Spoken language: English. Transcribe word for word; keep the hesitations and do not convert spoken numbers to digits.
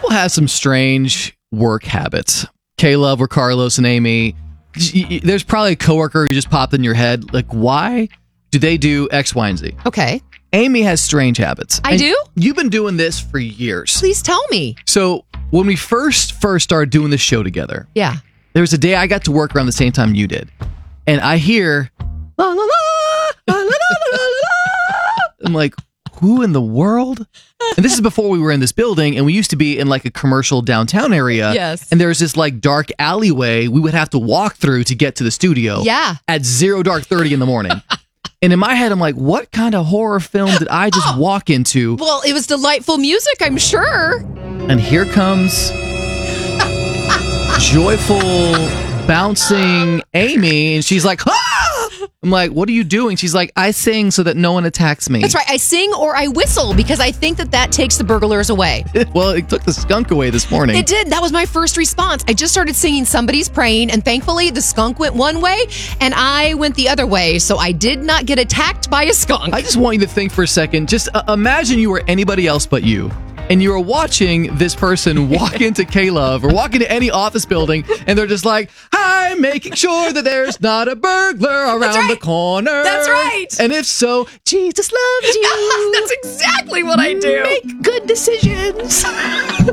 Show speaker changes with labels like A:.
A: People have some strange work habits. Caleb or Carlos and Amy, there's probably a coworker who just popped in your head. Like, why do they do X, Y, and Z?
B: Okay.
A: Amy has strange habits.
B: I
A: And
B: do?
A: You've been doing this for years.
B: Please tell me.
A: So when we first first started doing this show together,
B: Yeah.
A: there was a day I got to work around the same time you did. And I hear, la, la, la, la, la, la, la, la. I'm like, who in the world? And this is before we were in this building, and we used to be in like a commercial downtown area.
B: Yes.
A: And there was this like dark alleyway we would have to walk through to get to the studio.
B: Yeah.
A: At zero dark thirty in the morning. And in my head, I'm like, what kind of horror film did I just walk into?
B: Well, it was delightful music, I'm sure.
A: And here comes joyful, bouncing Amy, and she's like, ah! I'm like, what are you doing? She's like, I sing so that no one attacks me.
B: That's right. I sing or I whistle because I think that that takes the burglars away.
A: Well, it took the skunk away this morning.
B: It did. That was my first response. I just started singing Somebody's Praying, and thankfully the skunk went one way and I went the other way, so I did not get attacked by a skunk.
A: I just want you to think for a second. Just uh, imagine you were anybody else but you. And you were watching this person walk into K-Love or walk into any office building, and they're just like, I'm making sure that there's not a burglar around
B: right.
A: the corner.
B: That's right.
A: And if so, Jesus loves you.
B: That's exactly what I do.
A: Make good decisions.